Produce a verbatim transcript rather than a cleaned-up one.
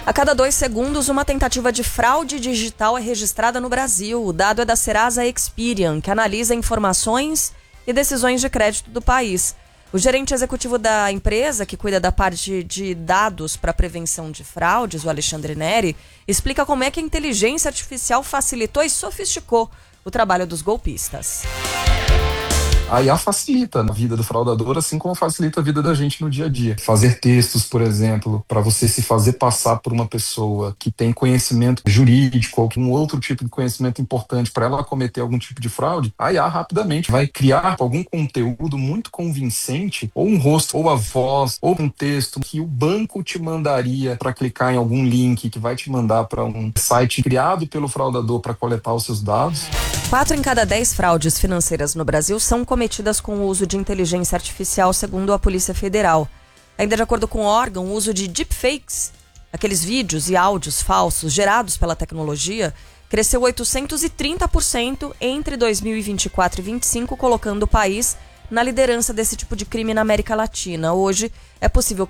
A cada dois segundos, uma tentativa de fraude digital é registrada no Brasil. O dado é da Serasa Experian, que analisa informações e decisões de crédito do país. O gerente executivo da empresa, que cuida da parte de dados para prevenção de fraudes, o Alexandre Neri, explica como é que a inteligência artificial facilitou e sofisticou o trabalho dos golpistas. A I A facilita a vida do fraudador, assim como facilita a vida da gente no dia a dia. Fazer textos, por exemplo, para você se fazer passar por uma pessoa que tem conhecimento jurídico ou um outro tipo de conhecimento importante para ela cometer algum tipo de fraude, a I A rapidamente vai criar algum conteúdo muito convincente, ou um rosto, ou a voz, ou um texto que o banco te mandaria para clicar em algum link que vai te mandar para um site criado pelo fraudador para coletar os seus dados. Quatro em cada dez fraudes financeiras no Brasil são cometidas com o uso de inteligência artificial, segundo a Polícia Federal. Ainda de acordo com o órgão, o uso de deepfakes, aqueles vídeos e áudios falsos gerados pela tecnologia, cresceu oitocentos e trinta por cento entre dois mil e vinte e quatro e vinte e cinco, colocando o país na liderança desse tipo de crime na América Latina. Hoje é possível